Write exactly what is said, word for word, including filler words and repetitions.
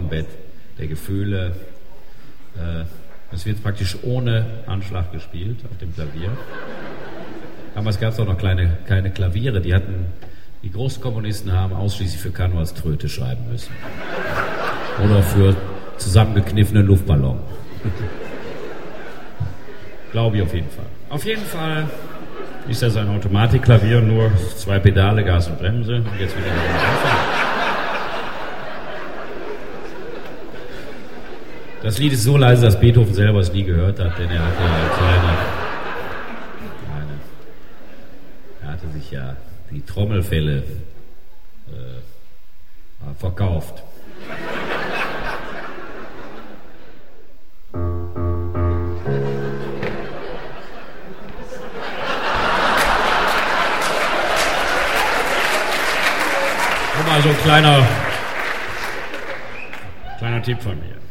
Wochenbett der Gefühle. Es wird praktisch ohne Anschlag gespielt auf dem Klavier. Damals gab es auch noch kleine, keine Klaviere. Die hatten, die Großkomponisten haben ausschließlich für Kanvalströte schreiben müssen. Oder für zusammengekniffenen Luftballon. Glaube ich auf jeden Fall. Auf jeden Fall ist das ein Automatikklavier, nur zwei Pedale, Gas und Bremse. Und jetzt wieder Anfang. Das Lied ist so leise, dass Beethoven selber es nie gehört hat, denn er hatte eine kleine, kleine er hatte sich ja die Trommelfelle äh, verkauft. Mal so ein kleiner, kleiner Tipp von mir.